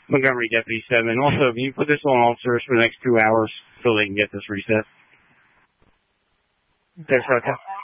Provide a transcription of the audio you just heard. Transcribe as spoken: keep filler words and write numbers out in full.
Montgomery Deputy seven. Also, can you put this on officers for the next two hours so they can get this reset? There's okay.